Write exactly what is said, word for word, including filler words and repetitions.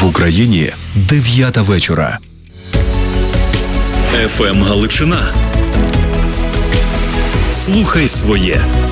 Україні дев'ята вечора. еф ем Галичина. Слухай своє.